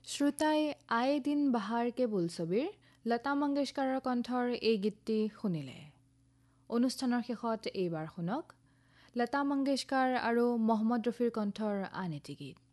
শ্ৰোতাই আয়ে দিন বাহাৰ কে বোলছবিৰ লতা মংগেশকাৰৰ কণ্ঠৰ এই গীতটি শুনিলে। অনুষ্ঠানৰ শেষত এইবাৰ শুনক লতা মংগেশকাৰ আৰু মহম্মদ ৰফিৰ কণ্ঠৰ আন এটি গীত।